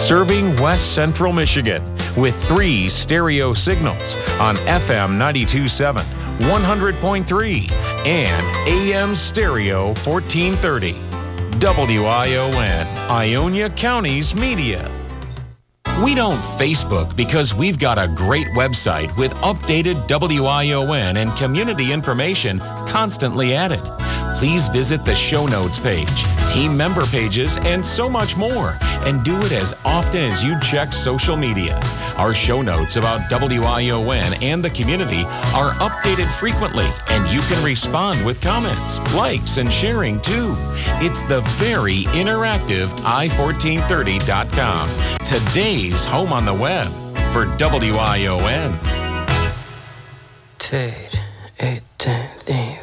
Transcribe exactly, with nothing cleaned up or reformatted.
serving West Central Michigan with three stereo signals on F M ninety-two point seven, one hundred point three, and A M stereo fourteen thirty. W I O N, Ionia County's media. We don't Facebook because we've got a great website with updated W I O N and community information constantly added. Please visit the show notes page, team member pages, and so much more. And do it as often as you check social media. Our show notes about W I O N and the community are updated frequently, and you can respond with comments, likes, and sharing too. It's the very interactive i fourteen thirty dot com, today's home on the web for W I O N. Tate, eighteen,